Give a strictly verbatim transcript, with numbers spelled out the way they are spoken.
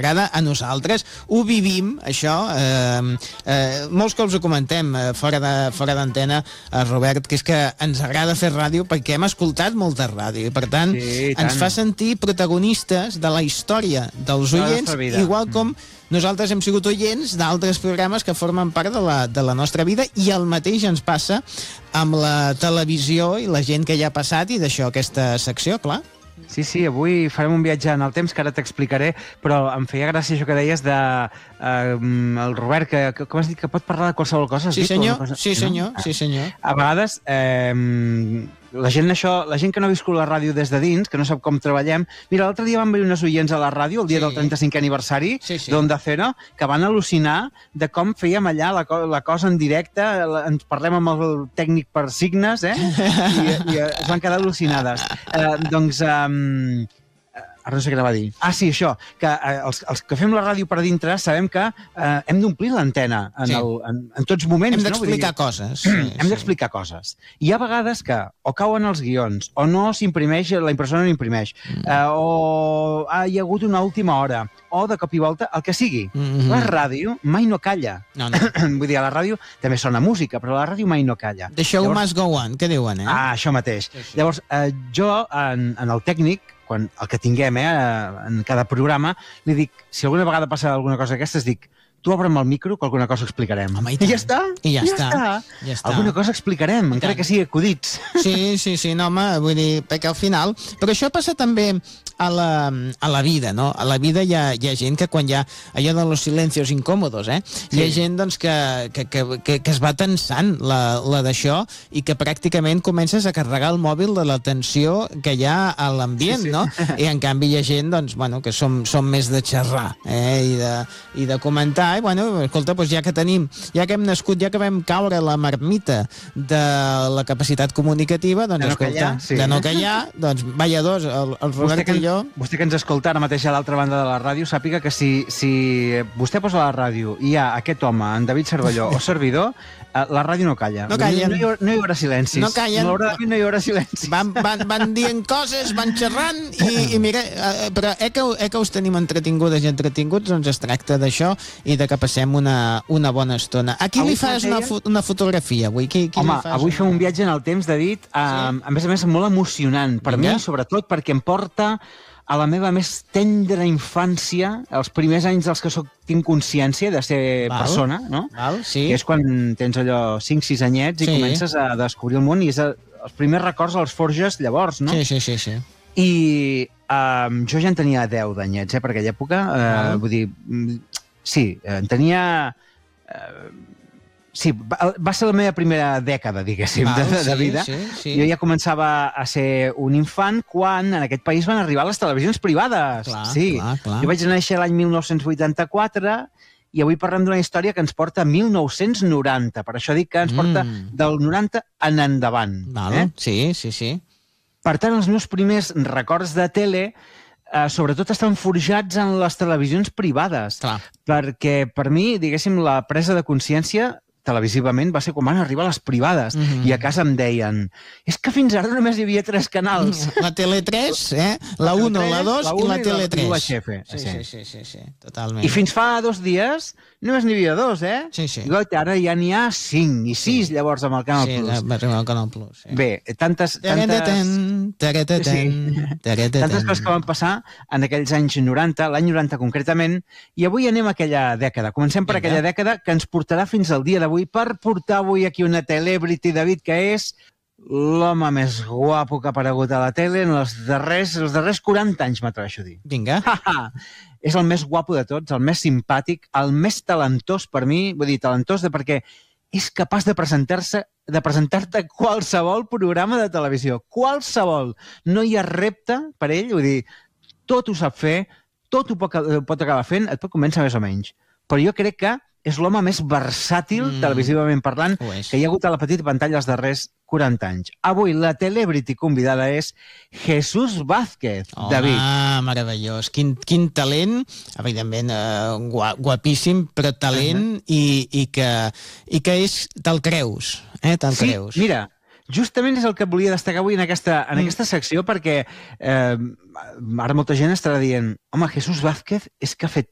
agrada a nosaltres, ho vivim, això, eh, eh, molts cops ho comentem eh, fora de, fora d'antena, eh, Robert, que és que ens agrada fer ràdio perquè hem escoltat molta ràdio, i per tant, sí, tant. ens fa sentir protagonistes de la història dels oients, igual com nosaltres hem sigut oients d'altres programes que formen part de la, de la nostra vida, i el mateix ens passa amb la televisió i la gent que hi ha passat, i d'això aquesta secció, clar. Sí, sí, avui farem un viatge en el temps que ara t'explicaré, però em feia gràcia això que deies de eh, el Robert, que, que com has dit, que pot parlar de qualsevol cosa? Sí, senyor, cosa? sí, senyor, no? sí, senyor. A vegades, eh, la gent això, la gent que no ha viscut la ràdio des de dins, que no sap com treballem... Mira, l'altre dia van venir unes oients a la ràdio, el dia sí. del trenta-cinquè aniversari sí, sí. d'Onda Cero, que van al·lucinar de com fèiem allà la, co la cosa en directe, la, ens parlem amb el tècnic per signes, eh? I, i es van quedar al·lucinades. Eh, doncs... Eh, ara no sé què anava a dir. Ah, sí, això, que eh, els, els que fem la ràdio per dintre sabem que eh, hem d'omplir l'antena en, sí. el, en, en tots moments. Hem d'explicar no? coses. Sí, hem sí. d'explicar coses. Hi ha vegades que o cauen els guions, o no s'imprimeix, la impressora no imprimeix, mm. eh, o ah, hi ha hagut una última hora, o de cop i volta, el que sigui. Mm -hmm. La ràdio mai no calla. No, no. Vull dir, a la ràdio també sona música, però la ràdio mai no calla. The show Llavors... must go on, què diuen, eh? Ah, això mateix. Sí, sí. Llavors, eh, jo, en, en el tècnic, quan el que tinguem eh, en cada programa, li dic, si alguna vegada passa alguna cosa d'aquestes, dic, tu obre'm el micro que alguna cosa explicarem. Home, i, I ja està. I ja, ja, està. està. ja està. Alguna cosa explicarem, I encara tant. que sigui acudits. Sí, sí, sí, no, home, vull dir, perquè al final... Però això passa també a la, a la vida, no? A la vida hi ha, hi ha gent que quan hi ha allò de los silencios incòmodos, eh? Sí. Hi ha gent, doncs, que, que, que, que, que es va tensant la, la d'això i que pràcticament comences a carregar el mòbil de la tensió que hi ha a l'ambient, sí, sí. no? I en canvi hi ha gent, doncs, bueno, que som, som més de xerrar, eh? I de, i de comentar. I, bueno, escolta, doncs ja que tenim, ja que hem nascut, ja que vam caure la marmita de la capacitat comunicativa, doncs, de no escolta, callar, sí. de no callar, doncs, vaya dos, el, el Robert que, i jo... Vostè que ens escolta ara mateix a l'altra banda de la ràdio, sàpiga que si, si vostè posa la ràdio i hi ha aquest home, en David Cervelló, o servidor, la ràdio no calla. No callen. No hi haurà, no hi haurà silencis. No callen. Malauradament no hi haurà silencis. Van, van, van dient coses, van xerrant, i, i mira, però eh que, eh que us tenim entretingudes i entretinguts, doncs es tracta d'això i de que passem una, una bona estona. A qui avui li fas una, fo una fotografia avui? Qui, qui Home, li fas avui una... fem un viatge en el temps, David, eh, sí. a més a més molt emocionant per Vinga. mi, sobretot perquè em porta a la meva més tendra infància, els primers anys dels que soc, tinc consciència de ser Val. persona, no? Val, sí. Que és quan tens allò cinc sis anyets i sí. comences a descobrir el món, i és el, els primers records els forges llavors, no? Sí, sí, sí. sí. I um, jo ja en tenia deu d'anyets, eh, per aquella època. Uh, vull dir, sí, en tenia... Uh, sí, va, va ser la meva primera dècada, diguéssim, Val, de, de vida. Sí, sí, sí. Jo ja començava a ser un infant quan en aquest país van arribar les televisions privades. Clar, sí. clar, clar. Jo vaig néixer l'any mil nou-cents vuitanta-quatre i avui parlem d'una història que ens porta a mil nou-cents noranta. Per això dic que ens porta mm. del noranta en endavant. Val, eh? sí, sí, sí. Per tant, els meus primers records de tele eh, sobretot estan forjats en les televisions privades. Clar. Perquè, per mi, diguéssim, la presa de consciència televisivament va ser quan van arribar les privades. Mm -hmm. I a casa em deien, és que fins ara només hi havia tres canals. La Tele tres, eh? La uno, la dos i la Tele tres. I la U H F. Sí, sí, sí, sí, sí, totalment. I fins fa dos dies només n'hi havia dos, eh? Sí, sí. I ara ja n'hi ha cinc i sis, sí. llavors, amb el Canal sí, Plus. Sí, amb el Canal Plus. Sí. Bé, tantes... Tantes... Sí. Tantes coses que van passar en aquells anys noranta, l'any noranta concretament, i avui anem a aquella dècada. Comencem per aquella dècada que ens portarà fins al dia d'avui per portar avui aquí una celebrity, David, que és l'home més guapo que ha aparegut a la tele en els darrers, els darrers quaranta anys, m'atreveixo a dir. Vinga. És el més guapo de tots, el més simpàtic, el més talentós per mi, vull dir, talentós de perquè és capaç de presentar-se de presentar-te qualsevol programa de televisió. Qualsevol. No hi ha repte per ell, vull dir, tot ho sap fer, tot ho pot, pot acabar fent, et pot convèncer més o menys. Però jo crec que és l'home més versàtil, mm. televisivament parlant, que hi ha hagut a la petita pantalla els darrers quaranta anys. Avui la celebrity convidada és Jesús Vázquez, Home, David. Ah, meravellós. Quin, quin talent, evidentment eh, guapíssim, però talent uh -huh. i, i, que, i que és, te'l creus, eh? Te'l sí, creus. Mira, justament és el que volia destacar avui en aquesta, en mm. aquesta secció, perquè eh, ara molta gent estarà dient home, Jesús Vázquez és que ha fet